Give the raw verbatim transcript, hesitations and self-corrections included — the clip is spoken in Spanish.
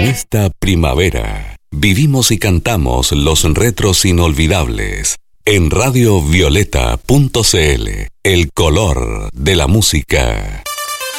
esta primavera, vivimos y cantamos los retros inolvidables. En radio violeta punto c l, el color de la música.